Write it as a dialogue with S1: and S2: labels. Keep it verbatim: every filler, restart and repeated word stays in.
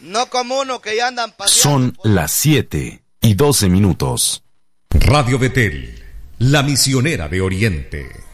S1: No como uno que ya andan paseando.
S2: Son las siete y doce minutos.
S3: Radio Betel, la misionera de Oriente.